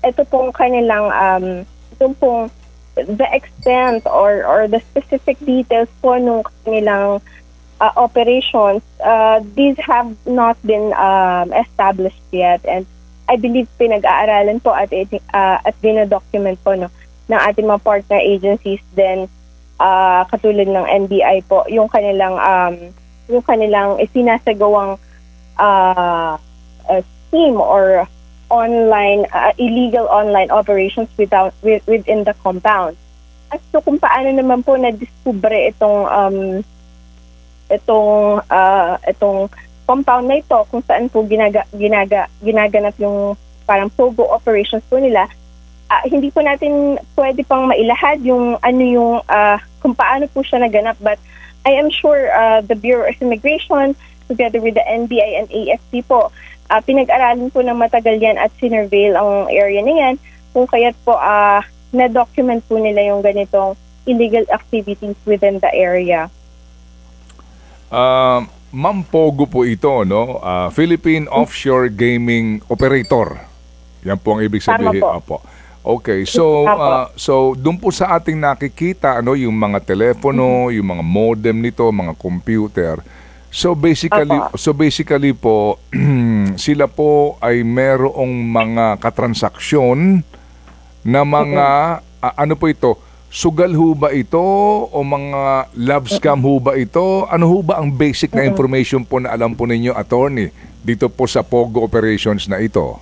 ito pong kanilang itong pong the extent or the specific details po nung kanilang operations, these have not been established yet, and I believe pinag-aaralan po at dina-document po ng ating mga partner agencies din, katulad ng NBI po, yung kanilang isinasagawang scheme or online illegal online operations within the compound. As to kung paano naman po na-discover itong compound na ito, kung saan po ginaganap yung parang POGO operations po nila, hindi po natin pwede pang mailahad yung kung paano po siya naganap, but I am sure the Bureau of Immigration together with the NBI and AFP po, pinag-aralan po ng matagal yan at sinurveil ang area na yan, kung kaya't po na-document po nila yung ganitong illegal activities within the area. Ma'am, POGO po ito, no? Philippine Offshore Gaming Operator. Yan po ang ibig sabihin. Tama po. Opo. Okay, so doon po sa ating nakikita, ano, yung mga telepono, yung mga modem nito, mga computer. So basically po sila po ay merong mga katransaksyon na mga ano po ito? Sugal ho ba ito o mga love scam ho ba ito? Ano ho ba ang basic na information po na alam po ninyo, attorney, dito po sa POGO operations na ito?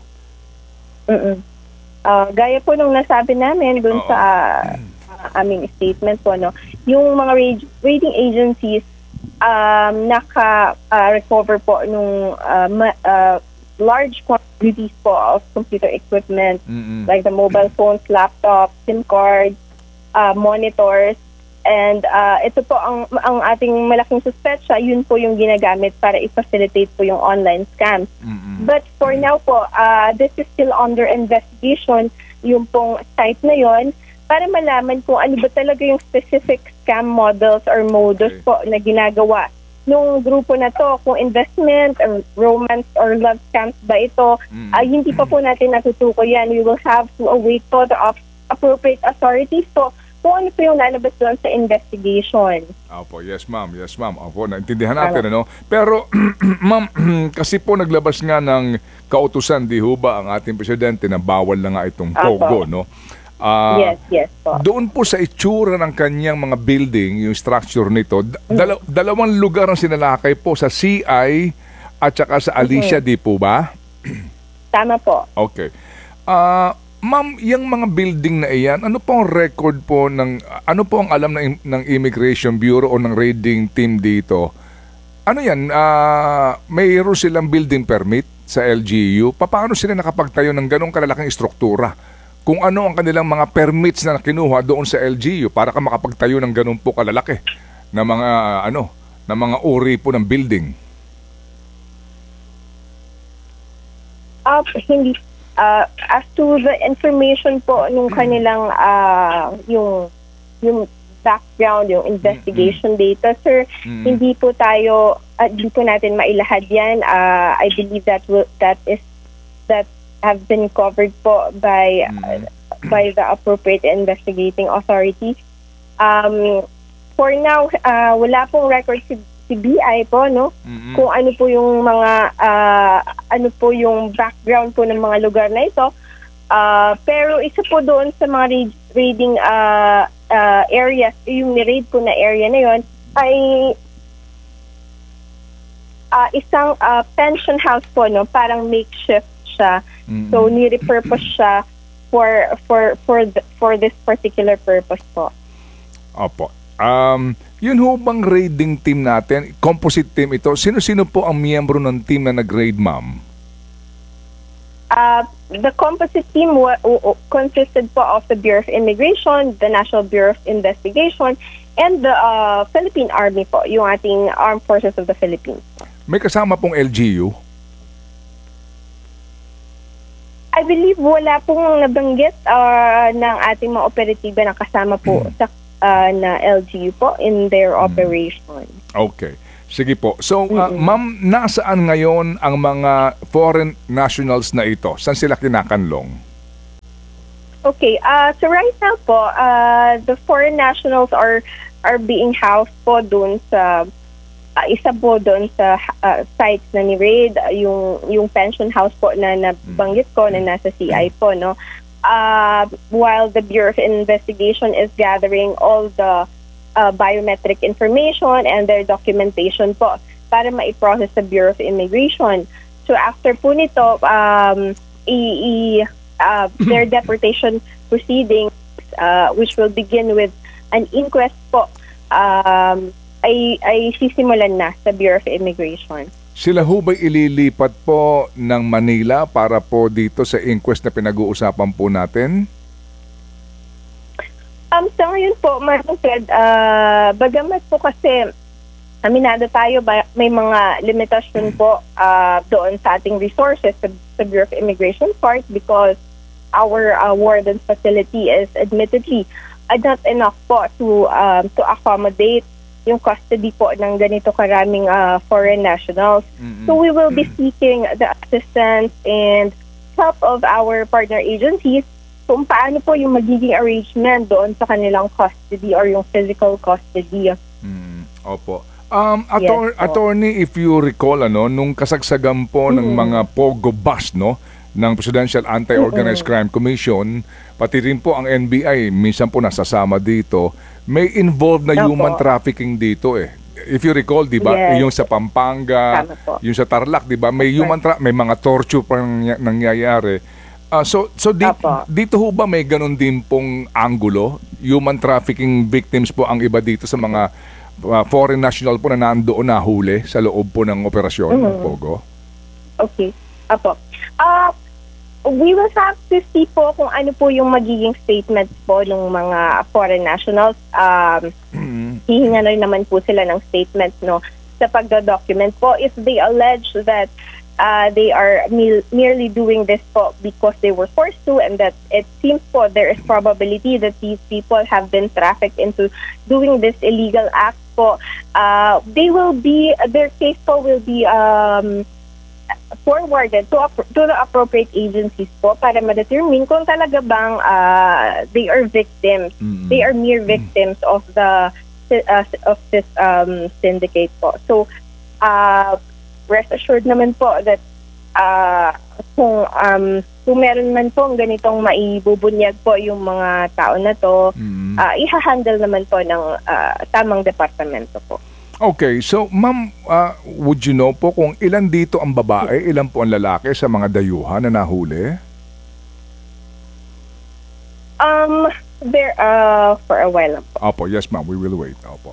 Gaya po nung nasabi namin dun sa aming statement po, no, yung mga rating agencies naka-recover po nung large quantities po of computer equipment, like the mobile phones, laptops, SIM cards, monitors, and ito po ang ating malaking suspetsya, yun po yung ginagamit para i-facilitate po yung online scams. But for now po, this is still under investigation, yung pong site na yon, para malaman kung ano ba talaga yung specific scam models or modus po na ginagawa nung grupo na to, kung investment or romance or love scams ba ito. Hindi pa po natin natutukoy yan. We will have to await po the appropriate authorities po kung ano po yung lalabas doon sa investigation. Opo, yes ma'am. Opo, naintindihan natin, ano? Pero, ma'am, kasi po naglabas nga ng kautusan, di ho ba, ang ating presidente na bawal na nga itong POGO, no? Yes po. Doon po sa itsura ng kanyang mga building, yung structure nito, dalawang lugar ang sinalakay po, sa CI at saka sa Alicia, di po ba? Tama po. Okay. Ma'am, yung mga building na iyan, ano po ang record po ano po ang alam ng Immigration Bureau o ng raiding team dito? Ano yan? Mayroon silang building permit sa LGU? Paano sila nakapagtayo ng ganong kalalaking struktura? Kung ano ang kanilang mga permits na kinuha doon sa LGU para ka makapagtayo ng ganun po kalalaki na mga na mga uri po ng building? Hindi. As to the information po nung kanilang yung background, yung investigation data, sir, hindi po natin mailahad yan. I believe that have been covered po by the appropriate investigating authorities. For now, wala pong record si BI po, no? Kung ano po yung mga yung background po ng mga lugar na ito. Pero isa po doon sa mga raiding areas, yung ni-raid po na area na yon ay isang pension house po, no? Parang makeshift siya. So ni-repurpose siya for this particular purpose po. Opo. Yun ho bang raiding team natin, composite team ito, sino-sino po ang miyembro ng team na nag-raid, ma'am? The composite team consisted po of the Bureau of Immigration, the National Bureau of Investigation, and the Philippine Army po, yung ating Armed Forces of the Philippines. May kasama pong LGU? I believe wala pong nabanggit ng ating mga operatiba na kasama po sa na LGU po in their operation. Okay. Sige po. So, ma'am, nasaan ngayon ang mga foreign nationals na ito? Saan sila kinakanlong? Okay, so right now po, the foreign nationals are being housed po doon sa isa po doon sa sites na ni Raid, yung pension house po na nabanggit ko na nasa CI po, no. While the Bureau of Investigation is gathering all the biometric information and their documentation po para ma-process sa Bureau of Immigration. So after po nito, their deportation proceedings, which will begin with an inquest po, ay sisimulan na sa Bureau of Immigration. Sila ho ba'y ililipat po ng Manila para po dito sa inquest na pinag-uusapan po natin? Sa ngayon po, Manong Fred, bagamat po kasi aminado tayo, may mga limitasyon po doon sa ating resources sa Bureau of Immigration part because our warden's facility is admittedly not enough po to accommodate yung custody po ng ganito karaming foreign nationals. Mm-hmm. So we will be seeking the assistance and help of our partner agencies kung paano po yung magiging arrangement doon sa kanilang custody or yung physical custody. Opo. Attorney, if you recall, nung kasagsagan po ng mga POGO bus, ng Presidential Anti-Organized Crime Commission, pati rin po ang NBI, minsan po nasasama dito, may involved na human trafficking dito eh. If you recall, di ba, yung sa Pampanga, yung sa Tarlac, di ba, may may mga torture pa nangyayari. So dito ho ba may ganun din pong angulo? Human trafficking victims po ang iba dito sa mga foreign national po na nandoon nahuli sa loob po ng operasyon ng POGO? Okay. Apo. We will have to see po kung ano po yung magiging statements po ng mga foreign nationals. Hihinga na rin naman po sila ng statements sa pagdo-document po. If they allege that they are merely doing this po because they were forced to and that it seems po there is probability that these people have been trafficked into doing this illegal act po, their case po will be forwarded to the appropriate agencies po para ma-determine kung talaga bang they are victims. They are mere victims of this syndicate po. So rest assured naman po that kung meron man po ganitong maibubunyag po yung mga tao na to, iha-handle naman po ng tamang departamento po. Okay, so ma'am, would you know po kung ilan dito ang babae, ilan po ang lalaki sa mga dayuhan na nahuli? There, for a while po. Opo, yes ma'am, we will wait. Opo.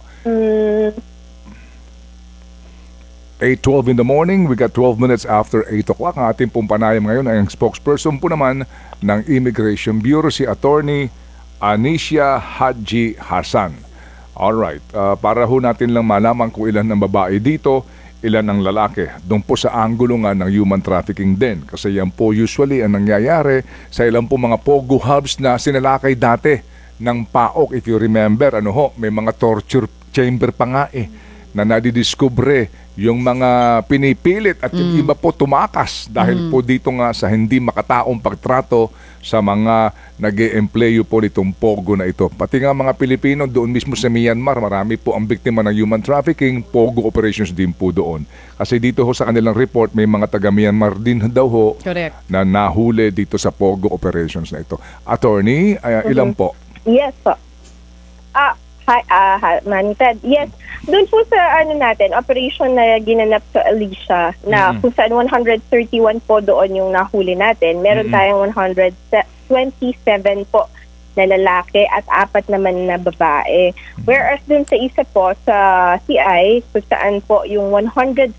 8:12 in the morning, we got 12 minutes after 8 o'clock. Ang ating pong panayam ngayon ay ang spokesperson po naman ng Immigration Bureau, si Attorney Anicia Haji Hassan. Alright, para ho natin lang malaman kung ilan ang babae dito, ilan ang lalaki. Doon po sa anggulo nga ng human trafficking din. Kasi yan po usually ang nangyayari sa ilang po mga POGO hubs na sinalakay dati ng PAOK. If you remember, may mga torture chamber pa nga na nadidiskubre yung mga pinipilit at yung iba po tumakas dahil po dito nga sa hindi makataong pagtrato sa mga nag-e-empleyo po nitong POGO na ito. Pati nga mga Pilipino doon mismo sa Myanmar, marami po ang biktima ng human trafficking, POGO operations din po doon. Kasi dito ho sa kanilang report, may mga taga-Myanmar din daw ho na nahuli dito sa POGO operations na ito. Attorney, ilan po? Yes po. Hi, Manfred. Yes, doon po sa operation na ginanap sa Alicia na kung saan 131 po doon yung nahuli natin. Meron tayong 127 po na lalaki at 4 naman na babae. Whereas doon sa isa po sa CI, kung saan po yung 113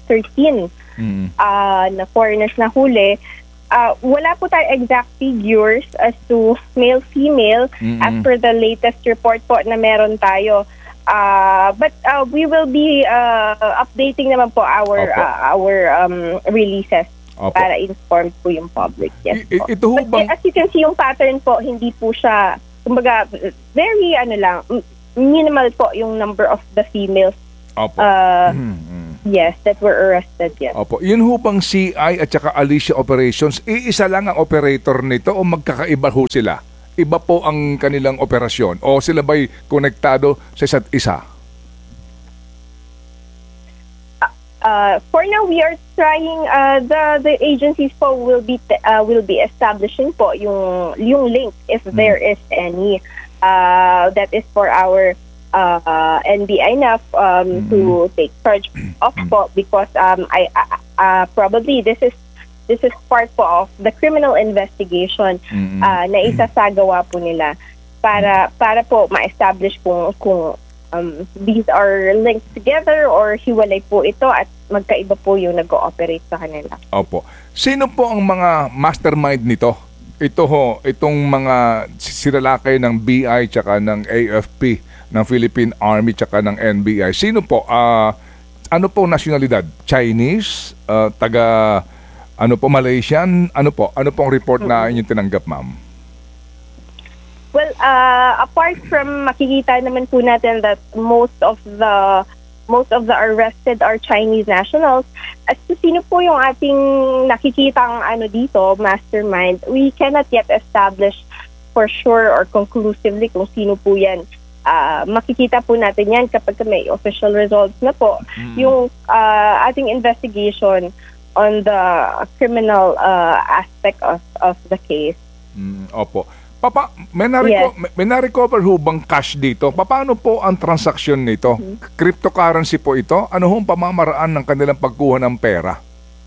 na foreigners na huli, wala po tayo exact figures as to male-female as per the latest report po na meron tayo. But we will be updating naman po our releases para inform po yung public. Yes po. Ito ho bang... As you can see, yung pattern po, hindi po siya, kumbaga, very minimal po yung number of the females. Yes, that were arrested, yes. Opo. Yun ho bang CI at saka Alicia operations, iisa lang ang operator nito o magkakaiba ho sila? iba po ang kanilang operasyon o sila ba'y konektado sa isa't isa? For now, we are trying. The agencies po will be establishing po yung link if there is any. That is for our NBI NAF to take charge of po, because probably this is part po of the criminal investigation na isasagawa po nila para po ma-establish kung these are linked together or hiwalay po ito at magkaiba po yung nag-ooperate sa kanila. Opo. Sino po ang mga mastermind nito? Itong mga silalakay ng BI tsaka ng AFP, ng Philippine Army tsaka ng NBI. Sino po? Ano po nasyonalidad? Chinese? Malaysian? Ano pong report na inyong tinanggap, ma'am? Well, apart from makikita naman po natin that most of the arrested are Chinese nationals, at sino po yung ating nakikitang dito, mastermind, we cannot yet establish for sure or conclusively kung sino po yan. Makikita po natin yan kapag may official results na po. Yung ating investigation on the criminal aspect of the case. Opo. May na-recover ho bang cash dito? Paano po ang transaksyon nito? Cryptocurrency po ito? Ano hong pamamaraan ng kanilang pagkuha ng pera?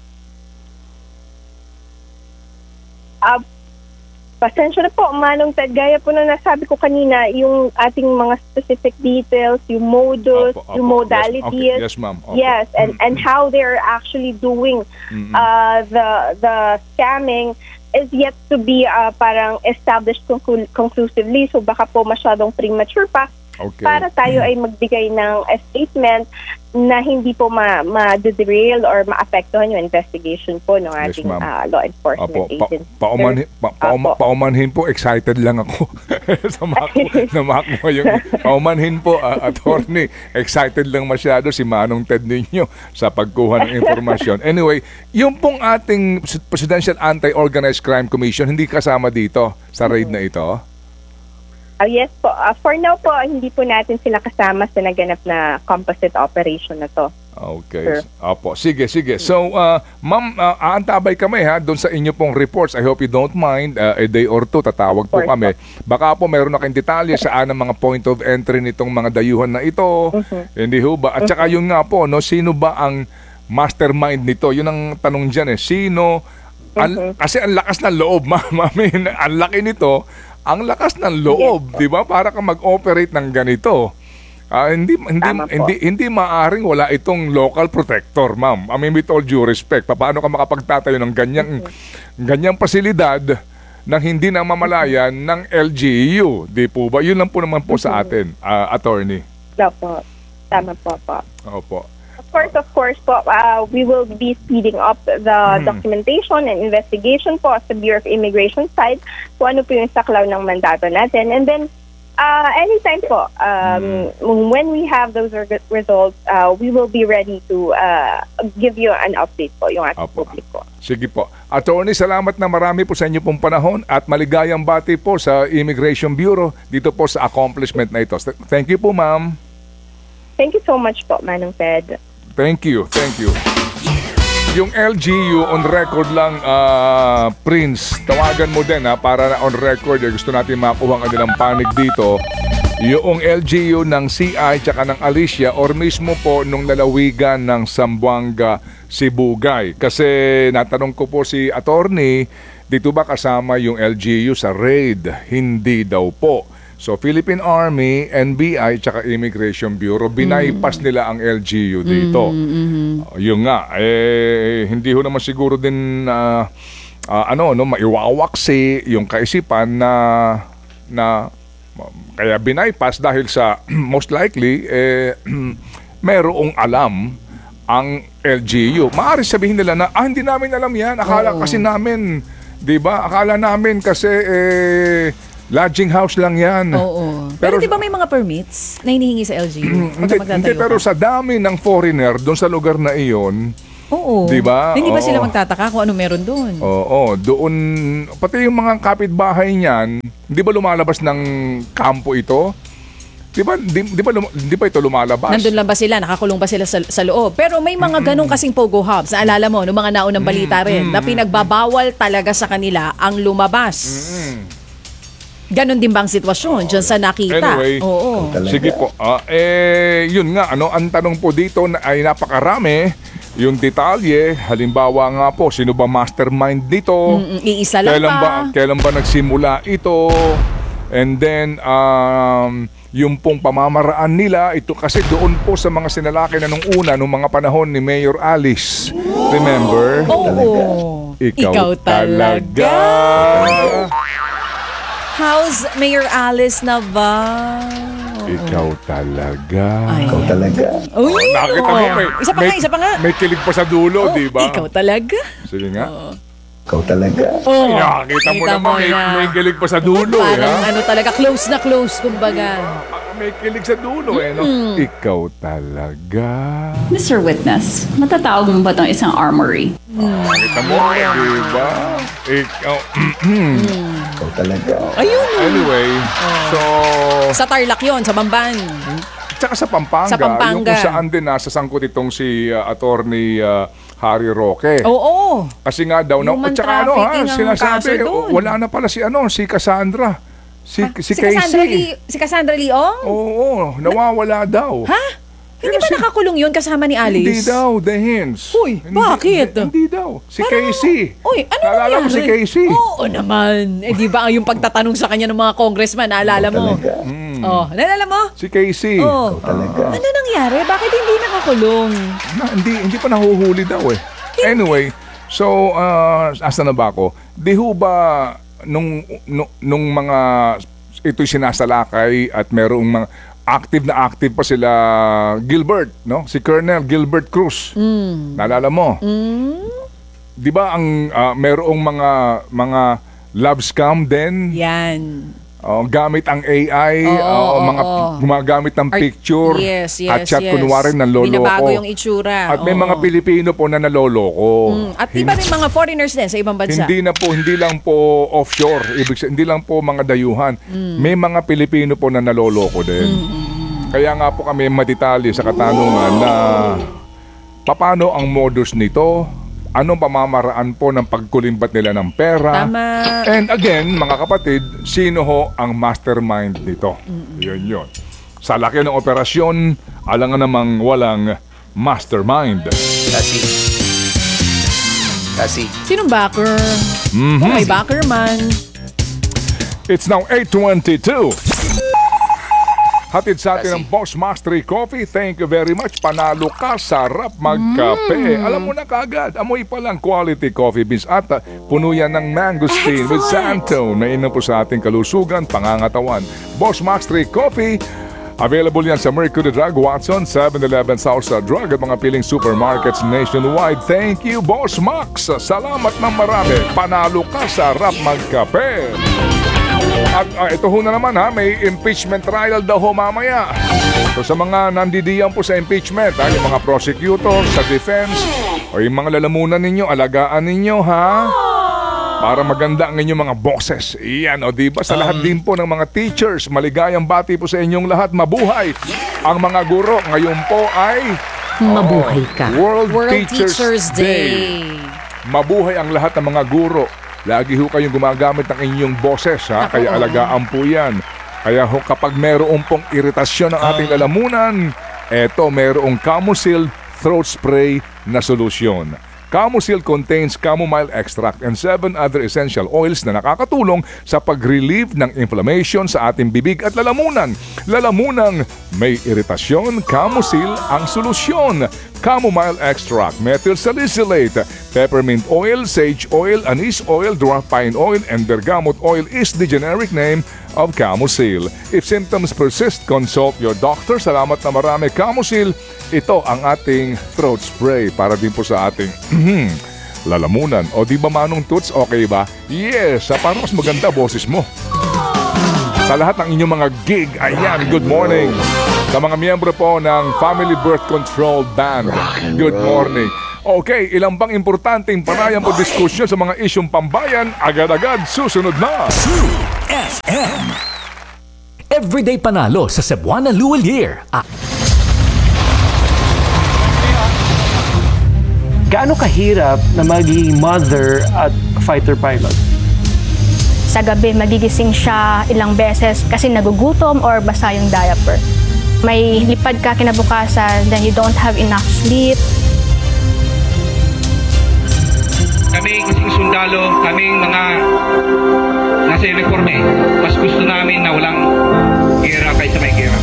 Pasensya na po, Manong Ted. Gaya po na nasabi ko kanina, yung ating mga specific details, yung modus, yung modalities. Yes, ma'am. Yes, and how they're actually doing the scamming is yet to be parang established conclusively. So baka po masyadong premature pa para tayo ay magbigay ng statement na hindi po ma-derail or ma-apektuhan yung investigation po ng ating law enforcement agency. Paumanhin po, excited lang ako na makuha yung paumanhin po, attorney. Excited lang masyado si Manong Ted ninyo sa pagkuha ng informasyon. Anyway, yung pong ating Presidential Anti-Organized Crime Commission, hindi kasama dito sa raid na ito? Yes po. For now po, hindi po natin sila kasama sa naganap na composite operation na to. Okay. Sure. Opo. Sige. So, ma'am, aantabay kami doon sa inyo pong reports. I hope you don't mind. A day or two, tatawag po kami. Baka po meron na kayong detalye saan ang mga point of entry nitong mga dayuhan na ito. Hindi ho ba? At saka yun nga po, sino ba ang mastermind nito? Yun ang tanong dyan Sino? Kasi ang lakas ng loob, ma'am. Ang laki nito. Ang lakas ng loob, di ba? Para ka mag-operate ng ganito. Hindi maaring wala itong local protector, ma'am. I mean, with all due respect, paano ka makapagtatayo ng ganyang pasilidad nang hindi na mamalayan ng LGU? Di po ba? Yun lang po naman po sa atin, attorney. Opo. Tama po. Opo. Of course po, we will be speeding up the documentation and investigation po sa Bureau of Immigration side kung ano po yung saklaw ng mandato natin. And then, anytime po, when we have those results, we will be ready to give you an update po, yung ating publiko. Sige po. Attorney, salamat na marami po sa inyo pong panahon at maligayang bati po sa Immigration Bureau dito po sa accomplishment na ito. Thank you po, ma'am. Thank you so much po, Manong Ted. Thank you. Yung LGU on record lang, Prince, tawagan mo din para on record. Gusto natin makuha ang kanilang panig dito. Yung LGU ng CI tsaka ng Alicia or mismo po nung lalawigan ng Zamboanga, Sibugay. Kasi natanong ko po si attorney, dito ba kasama yung LGU sa raid? Hindi daw po. So, Philippine Army, NBI, tsaka Immigration Bureau, binaypas nila ang LGU dito. Yung nga, hindi ho naman siguro din, maiwawaksi yung kaisipan na kaya binaypas dahil sa, most likely, merong alam ang LGU. Maaari sabihin nila na, hindi namin alam yan. Akala kasi namin, di ba? Akala namin kasi, lodging house lang yan. Oo. Pero di ba may mga permits na hinihingi sa LGU? Hindi, pero sa dami ng foreigner doon sa lugar na iyon, Oo. Diba? Hindi ba Oo. sila magtataka kung ano meron doon? Oo, doon, pati yung mga kapitbahay niyan, di ba lumalabas ng kampo ito? Di ba ito lumalabas? Nandun lang ba sila? Nakakulong ba sila sa loob? Pero may mga ganong kasing Pogo Hubs. Naalala mo, noong mga naunang balita rin, na pinagbabawal talaga sa kanila ang lumabas. Ganon din bang sitwasyon dyan sa nakita? Anyway, Oo. sige po. Yun nga, ang tanong po dito ay napakarami. Yung detalye, halimbawa nga po, sino ba mastermind nito? Iisa lang Kailan ba nagsimula ito? And then, yung pong pamamaraan nila, ito kasi doon po sa mga sinalaki na nung una, nung mga panahon ni Mayor Alice. Remember? Oo. Ikaw talaga. How's Mayor Alice na ba? Ikaw talaga. Ay. Ikaw talaga. Uy, Nakita mo, isa pa nga. May kilig pa sa dulo, di ba? Ikaw talaga. Sige nga. Ikaw talaga. Oh, Nakita mo naman, may kilig pa sa dulo. Parang ano talaga, close na close, kumbaga. May kilig sa dulo, no? Ikaw talaga. Mr. Witness, matatawag mo ba itong isang armory? Nakita mo, di ba? Ikaw. Ikaw talaga. Ayun. Anyway, so... Sa Tarlac yun, sa Bamban. Tsaka sa Pampanga, Sa Pampanga. yung kung saan din nasa sangkot itong si attorney Harry Roque. Oo. Kasi nga daw, Human tsaka trafficking ang sinasabi, kaso doon. wala na pala si Cassandra. Si Casey. Si Cassandra Leong? Oo, nawawala daw. Ha? Hindi ba nakakulong yun kasama ni Alice? Hindi daw, the hints. Uy, bakit? Hindi daw. Si Casey. Uy, ano Naalala mo si Casey? Oo naman. Di ba yung pagtatanong sa kanya ng mga congressman, naalala mo? Oh, naalala mo? Si Casey. Oh. Talaga. Ano nangyari? Bakit hindi nakakulong? Hindi pa nahuhuli daw eh. Anyway, so, asa na ba ako? Di ho ba nung mga ito'y sinasalakay at merong mga active pa sila Gilbert, no? Si Colonel Gilbert Cruz. Naalala mo? Di ba ang merong mga love scam din? Yan. Gamit ang AI, gumagamit ng picture at chat kunwari nanloloko. Binabago yung itsura. At may mga Pilipino po na naloloko. At iba rin mga foreigners din sa ibang bansa. Hindi lang po offshore, hindi lang po mga dayuhan. May mga Pilipino po na naloloko din. Kaya nga po kami matitalye sa katanungan na paano ang modus nito? Anong pamamaraan po ng pagkulimbat nila ng pera? Tama. And again, mga kapatid, sino ho ang mastermind nito? Yun. Sa laki ng operasyon, alangan namang walang mastermind. Kasi. Sinong backer? May backer man. It's now 8:22. Hatid sa atin ng Boss Mastery Coffee. Thank you very much. Panalo ka, sarap magkape. Alam mo na kagad, amoy pa lang quality coffee beans at puno yan ng mangosteen with xanthan na inom po sa ating kalusugan, pangangatawan. Boss Mastery Coffee, available yan sa Mercury Drug, Watson, 7-Eleven, Salsa Drug at mga piling supermarkets nationwide. Thank you, Boss Max. Salamat ng marami. Panalo ka, sarap magkape. At ito ho na naman may impeachment trial daw ho mamaya. So sa mga nandidiyan po sa impeachment, yung mga prosecutors, sa defense, o yung mga lalamunan ninyo, alagaan ninyo para maganda ang inyong mga bosses. Iyan, diba? Sa lahat din po ng mga teachers, maligayang bati po sa inyong lahat. Mabuhay ang mga guro. Ngayon po ay Mabuhay ka. World Teachers Day. Mabuhay ang lahat ng mga guro. Lagi ho kayong gumagamit ng inyong boses, kaya alagaan po yan. Kaya ho kapag mayroong pong iritasyon ng ating lalamunan, mayroong Camusil throat spray na solusyon. Camusil contains chamomile extract and 7 other essential oils na nakakatulong sa pag-relieve ng inflammation sa ating bibig at lalamunan. Lalamunang may iritasyon, Camusil ang solusyon. Chamomile extract, methyl salicylate, peppermint oil, sage oil, anise oil, dwarf pine oil, and bergamot oil is the generic name of Camusil. If symptoms persist, consult your doctor. Salamat na marami, Camusil. Ito ang ating throat spray para din po sa ating lalamunan. O di ba Manong Toots, okay ba? Yes, para mas maganda boses mo. Sa lahat ng inyong mga gig, ayan, good morning. Sa mga miyembro po ng Family Birth Control Band, good morning. Okay, ilang bang importanteng panayam o diskusyon sa mga isyong pambayan? Agad-agad, susunod na. True FM. Everyday panalo sa Cebuana Luwal Year. Gaano kahirap na maging mother at fighter pilot? Sa gabi, magigising siya ilang beses kasi nagugutom or basa yung diaper. May lipad ka kinabukasan, then you don't have enough sleep. Kami kasing sundalo, kaming mga nasa uniforme, mas gusto namin na walang gera kaysa may gera.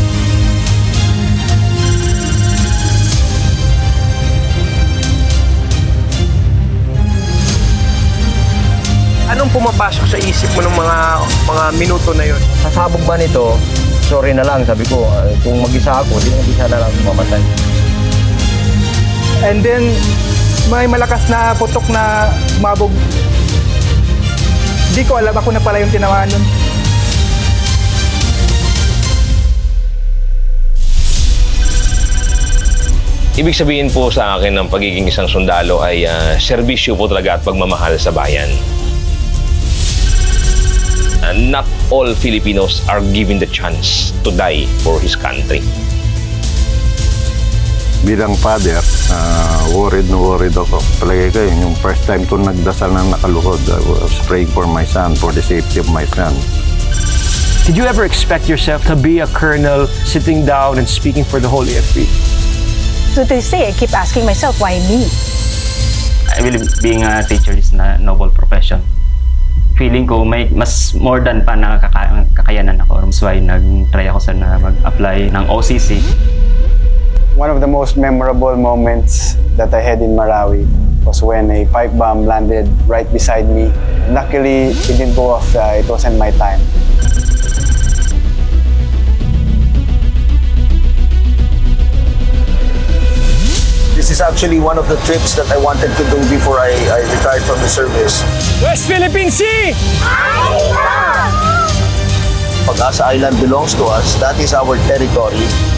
Anong pumapasok sa isip mo ng mga minuto na yun? Sasabog ba nito? Sorry na lang, sabi ko. Kung mag-isa ako, di mag-isa na lang mamatay. And then, may malakas na putok na umabog. Hindi ko alam, ako na pala yung tinamaan nun. Ibig sabihin po sa akin ng pagiging isang sundalo ay serbisyo po talaga at pagmamahal sa bayan. Not all Filipinos are given the chance to die for his country. Bilang father, worried ako. Palagay ko yung first time ko nagdasal ng nakaluhod, I was praying for my son, for the safety of my son. Did you ever expect yourself to be a colonel, sitting down and speaking for the whole AFP? So to this day, I keep asking myself, why me? I believe being a teacher is a noble profession. Feeling ko may mas more than pa na kakayanan ako. That's why nag-try ako na mag-apply ng OCC. One of the most memorable moments that I had in Marawi was when a pipe bomb landed right beside me. Luckily, it didn't go off. It wasn't my time. This is actually one of the trips that I wanted to do before I retired from the service. West Philippine Sea! Pag-asa Island belongs to us, that is our territory.